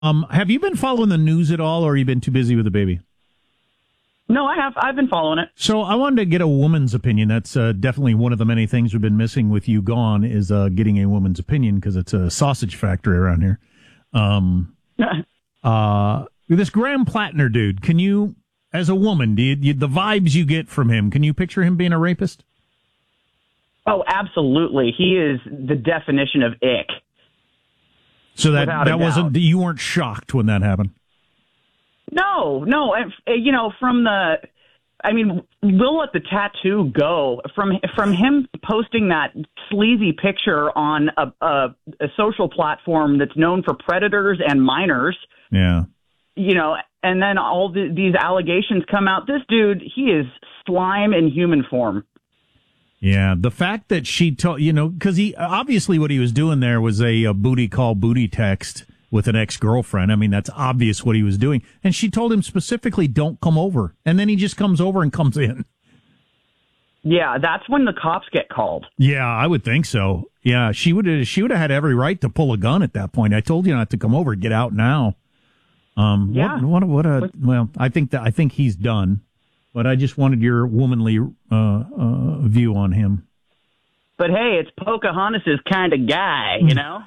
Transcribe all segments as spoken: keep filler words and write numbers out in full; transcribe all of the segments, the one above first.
Um, have you been following the news at all, or have you been too busy with the baby? No, I have. I've been following it. So I wanted to get a woman's opinion. That's uh, definitely one of the many things we've been missing with you gone is uh, getting a woman's opinion because it's a sausage factory around here. Um, uh, this Graham Plattner dude, can you, as a woman, do you, you, the vibes you get from him, can you picture him being a rapist? Oh, absolutely. He is the definition of ick. So that that wasn't, you weren't shocked when that happened? No, no. You know, from the, I mean, we'll let the tattoo go. From from him posting that sleazy picture on a, a, a social platform that's known for predators and minors. Yeah. You know, and then all the, these allegations come out. This dude, he is slime in human form. Yeah, the fact that she told, you know, because he obviously what he was doing there was a, a booty call booty text with an ex-girlfriend. I mean, that's obvious what he was doing. And she told him specifically, don't come over. And then he just comes over and comes in. Yeah, that's when the cops get called. Yeah, I would think so. Yeah, she would have she would have had every right to pull a gun at that point. I told you not to come over. Get out now. Um, yeah. What, what, what a, well, I think that I think he's done. But I just wanted your womanly uh, uh, view on him. But hey, it's Pocahontas' kind of guy, you know?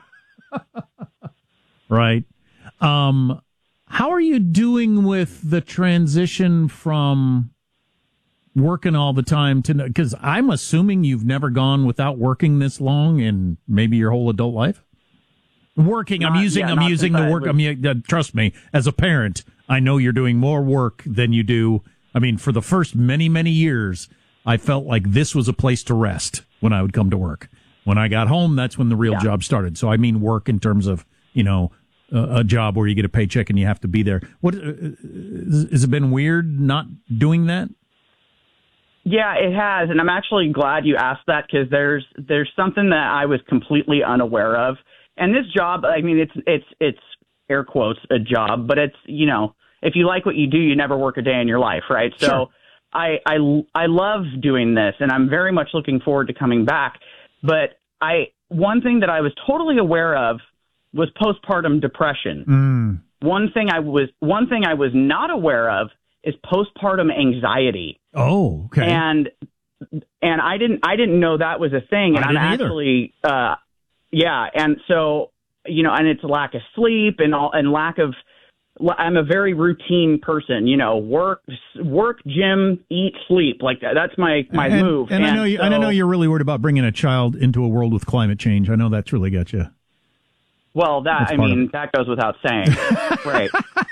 Right. Um, how are you doing with the transition from working all the time to, because I'm assuming you've never gone without working this long in maybe your whole adult life? Working, Not, I'm using, yeah, I'm using the work. Was... I mean, uh, trust me, as a parent, I know you're doing more work than you do. I mean, for the first many, many years, I felt like this was a place to rest when I would come to work. When I got home, that's when the real yeah. job started. So I mean work in terms of, you know, uh, a job where you get a paycheck and you have to be there. What, uh, has it been weird not doing that? Yeah, it has. And I'm actually glad you asked that because there's there's something that I was completely unaware of. And this job, I mean, it's it's it's air quotes a job, but it's, you know, if you like what you do, you never work a day in your life, right? So sure. I, I, I love doing this, and I'm very much looking forward to coming back. But I one thing that I was totally aware of was postpartum depression. Mm. One thing I was one thing I was not aware of is postpartum anxiety. Oh, okay. And and I didn't I didn't know that was a thing. And I I'm didn't actually uh, yeah. And so you know, and it's lack of sleep and all and lack of. I'm a very routine person, you know, work, work, gym, eat, sleep. Like that's my, my and, move. And, and I know you, so, and I know you're really worried about bringing a child into a world with climate change. I know that's really got you. Well, that, that's I mean, that goes without saying. Right.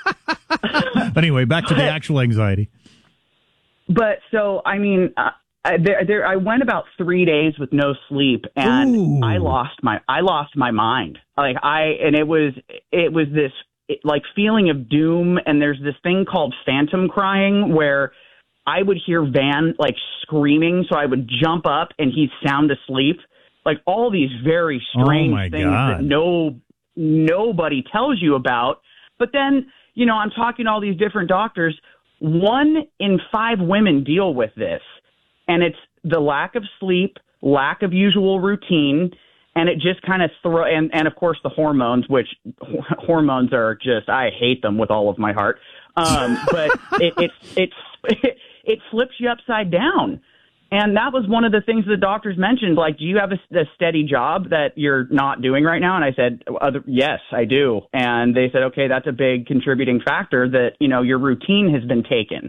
But anyway, back to the actual anxiety. But so, I mean, uh, there, there, I went about three days with no sleep and Ooh. I lost my, I lost my mind. Like I, and it was, it was this, like feeling of doom, and there's this thing called phantom crying where I would hear Van like screaming, so I would jump up and he's sound asleep. Like all these very strange oh things God. that no nobody tells you about. But then, you know, I'm talking to all these different doctors. One in five women deal with this, and it's the lack of sleep, lack of usual routine. And it just kind of throw, and, and of course the hormones, which hormones are just, I hate them with all of my heart. Um, but it, it, it, it, it flips you upside down. And that was one of the things the doctors mentioned. Like, do you have a, a steady job that you're not doing right now? And I said, yes, I do. And they said, okay, that's a big contributing factor that, you know, your routine has been taken.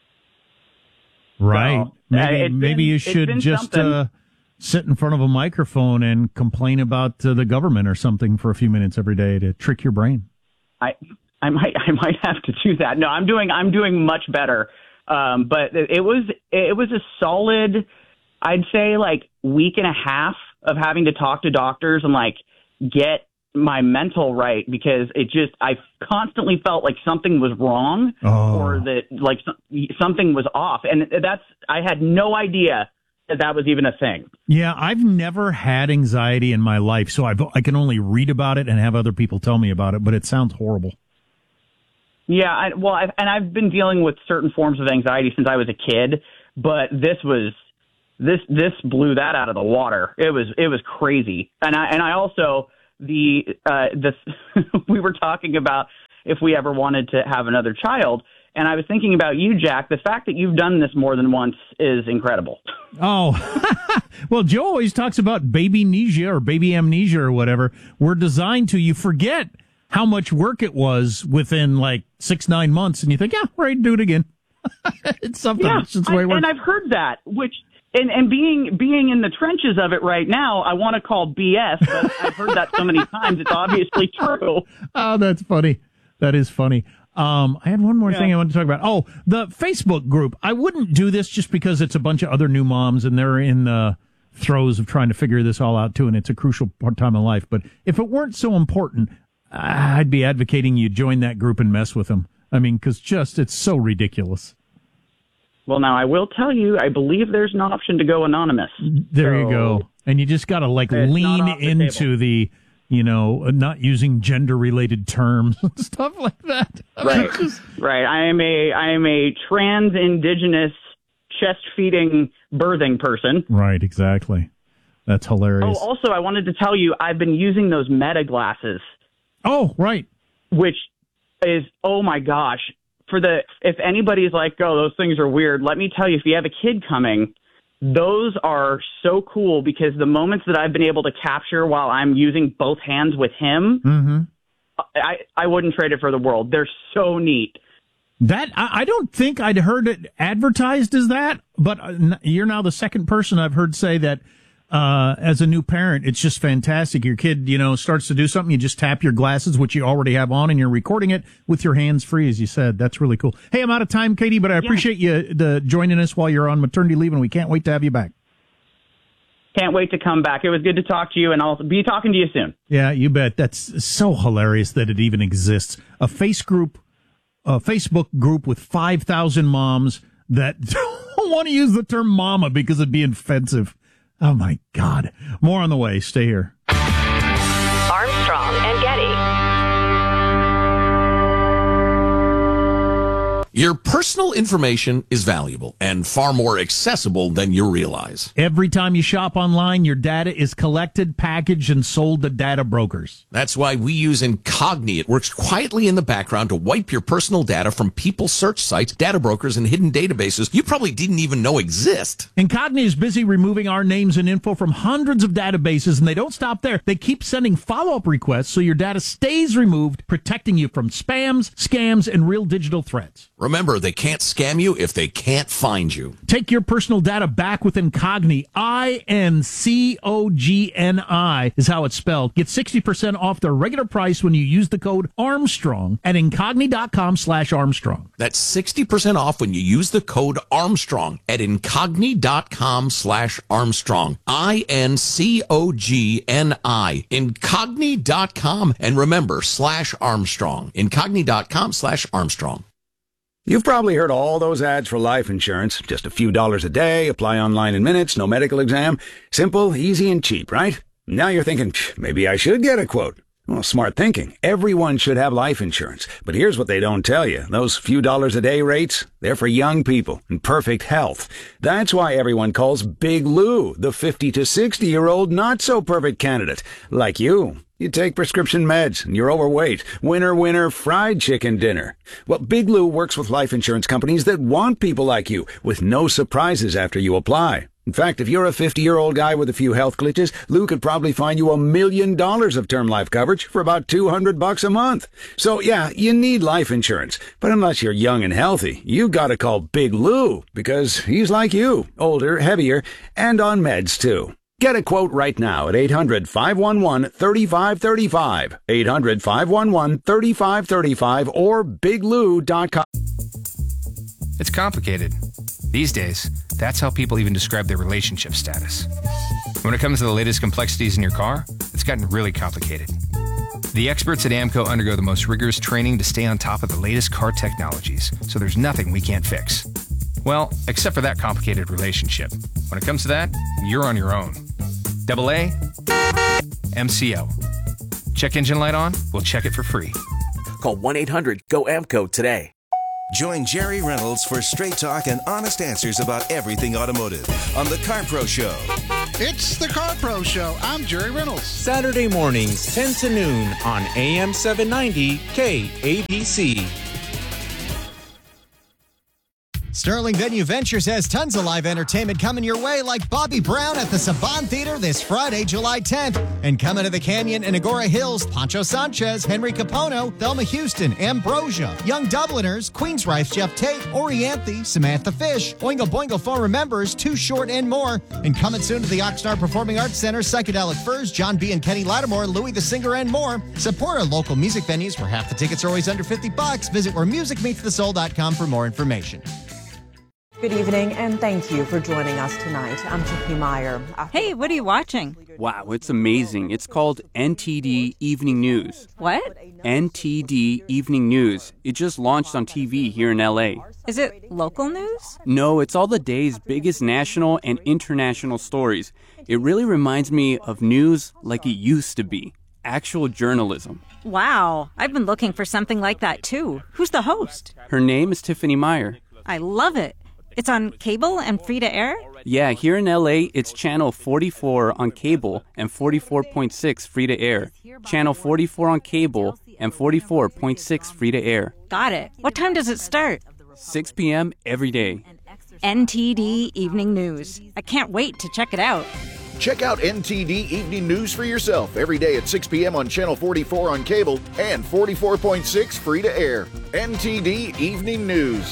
Right. So, maybe, uh, maybe been, you should just, uh, sit in front of a microphone and complain about uh, the government or something for a few minutes every day to trick your brain. I I might I might have to do that. No, I'm doing I'm doing much better. Um, but it was it was a solid, I'd say like week and a half of having to talk to doctors and like get my mental right, because it just I constantly felt like something was wrong oh. or that like something was off, and that's I had no idea that that was even a thing. Yeah, I've never had anxiety in my life, so I've, I can only read about it and have other people tell me about it, but it sounds horrible. Yeah, I, well, I've, and I've been dealing with certain forms of anxiety since I was a kid, but this was this this blew that out of the water. It was it was crazy, and I and I also the uh, the we were talking about if we ever wanted to have another child. And I was thinking about you, Jack. The fact that you've done this more than once is incredible. Oh, well, Joe always talks about baby amnesia or baby amnesia or whatever. We're designed to, you forget how much work it was within like six, nine months. And you think, yeah, we're ready to do it again. It's something. Yeah, it's just the way I, it works. And I've heard that, which, and, and being being in the trenches of it right now, I want to call B S, but I've heard that so many times, it's obviously true. Oh, that's funny. That is funny. Um, I had one more yeah. thing I wanted to talk about. Oh, the Facebook group. I wouldn't do this just because it's a bunch of other new moms and they're in the throes of trying to figure this all out too, and it's a crucial time of life. But if it weren't so important, I'd be advocating you join that group and mess with them. I mean, because just, it's so ridiculous. Well, now, I will tell you, I believe there's an option to go anonymous. There so you go. And you just got to, like, lean the into table. the... you know, not using gender-related terms and stuff like that. I mean, right, just... right. I am a I am a trans indigenous chest-feeding birthing person. Right, exactly. That's hilarious. Oh, also, I wanted to tell you, I've been using those Meta glasses. Oh, right. Which is, oh my gosh, for the if anybody's like, oh, those things are weird. Let me tell you, if you have a kid coming. Those are so cool because the moments that I've been able to capture while I'm using both hands with him, mm-hmm. I, I wouldn't trade it for the world. They're so neat. That I, I don't think I'd heard it advertised as that, but you're now the second person I've heard say that uh, as a new parent, it's just fantastic. Your kid, you know, starts to do something, you just tap your glasses, which you already have on, and you're recording it with your hands free, as you said. That's really cool. Hey, I'm out of time, Katie, but I appreciate yeah. you the, joining us while you're on maternity leave, and we can't wait to have you back. Can't wait to come back. It was good to talk to you, and I'll be talking to you soon. Yeah, you bet. That's so hilarious that it even exists. A face group, a Facebook group with five thousand moms that don't want to use the term mama because it'd be offensive. Oh, my God. More on the way. Stay here. Armstrong and Getty. Your personal information is valuable and far more accessible than you realize. Every time you shop online, your data is collected, packaged, and sold to data brokers. That's why we use Incogni. It works quietly in the background to wipe your personal data from people's search sites, data brokers, and hidden databases you probably didn't even know exist. Incogni is busy removing our names and info from hundreds of databases, and they don't stop there. They keep sending follow-up requests so your data stays removed, protecting you from spams, scams, and real digital threats. Remember, they can't scam you if they can't find you. Take your personal data back with Incogni. I N C O G N I is how it's spelled. Get sixty percent off their regular price when you use the code Armstrong at Incogni.com slash Armstrong. That's sixty percent off when you use the code Armstrong at Incogni.com slash Armstrong. I N C O G N I. Incogni dot com. And remember, slash Armstrong. Incogni.com slash Armstrong. You've probably heard all those ads for life insurance. Just a few dollars a day, apply online in minutes, no medical exam. Simple, easy, and cheap, right? Now you're thinking, maybe I should get a quote. Well, smart thinking. Everyone should have life insurance. But here's what they don't tell you. Those few dollars a day rates, they're for young people in perfect health. That's why everyone calls Big Lou the fifty to sixty-year-old not-so-perfect candidate. Like you. You take prescription meds, and you're overweight. Winner, winner, fried chicken dinner. Well, Big Lou works with life insurance companies that want people like you, with no surprises after you apply. In fact, if you're a fifty-year-old guy with a few health glitches, Lou could probably find you a million dollars of term life coverage for about two hundred bucks a month. So, yeah, you need life insurance. But unless you're young and healthy, you gotta call Big Lou, because he's like you, older, heavier, and on meds, too. Get a quote right now at eight hundred, five one one, three five three five, eight hundred, five one one, three five three five, or big lou dot com. It's complicated. These days, that's how people even describe their relationship status. When it comes to the latest complexities in your car, it's gotten really complicated. The experts at AAMCO undergo the most rigorous training to stay on top of the latest car technologies, so there's nothing we can't fix. Well, except for that complicated relationship. When it comes to that, you're on your own. Double A, M C O. Check engine light on? We'll check it for free. Call one eight hundred G O A M C O today. Join Jerry Reynolds for straight talk and honest answers about everything automotive on The Car Pro Show. It's the Car Pro Show. I'm Jerry Reynolds. Saturday mornings, ten to noon on A M seven ninety K A B C. Sterling Venue Ventures has tons of live entertainment coming your way, like Bobby Brown at the Saban Theater this Friday, July tenth. And coming to the Canyon in Agora Hills, Pancho Sanchez, Henry Capono, Thelma Houston, Ambrosia, Young Dubliners, Queensrÿche's Jeff Tate, Orianthi, Samantha Fish, Oingo Boingo former members, Too Short, and more. And coming soon to the Oxnard Performing Arts Center, Psychedelic Furs, John B. and Kenny Lattimore, Louis the Singer, and more. Support our local music venues where half the tickets are always under fifty bucks. Visit where music meets the soul dot com for more information. Good evening, and thank you for joining us tonight. I'm Tiffany Meyer. Hey, what are you watching? Wow, it's amazing. It's called N T D Evening News. What? N T D Evening News. It just launched on T V here in L A. Is it local news? No, it's all the day's biggest national and international stories. It really reminds me of news like it used to be. Actual journalism. Wow, I've been looking for something like that too. Who's the host? Her name is Tiffany Meyer. I love it. It's on cable and free to air? Yeah, here in L A, it's channel forty-four on cable and forty-four point six free to air. Channel forty-four on cable and forty-four point six free to air. Got it. What time does it start? six p.m. every day. N T D Evening News. I can't wait to check it out. Check out N T D Evening News for yourself every day at six p.m. on Channel forty-four on cable and forty-four point six free to air. N T D Evening News.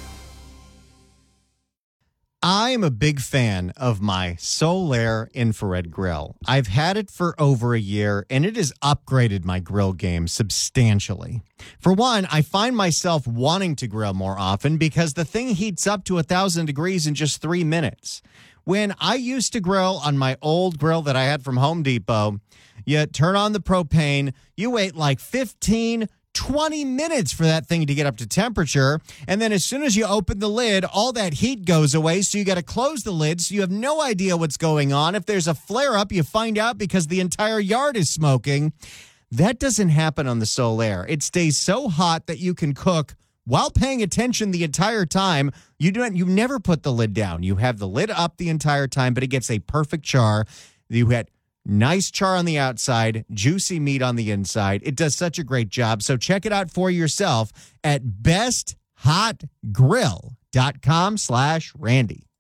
I am a big fan of my Solaire infrared grill. I've had it for over a year, and it has upgraded my grill game substantially. For one, I find myself wanting to grill more often because the thing heats up to one thousand degrees in just three minutes. When I used to grill on my old grill that I had from Home Depot, you turn on the propane, you wait like fifteen, twenty minutes for that thing to get up to temperature. And then as soon as you open the lid, all that heat goes away. So you got to close the lid. So you have no idea what's going on. If there's a flare up, you find out because the entire yard is smoking. That doesn't happen on the Solaire. It stays so hot that you can cook while paying attention the entire time. You don't, you never put the lid down. You have the lid up the entire time, but it gets a perfect char. You had nice char on the outside, juicy meat on the inside. It does such a great job. So check it out for yourself at best hot grill dot com slash Randy.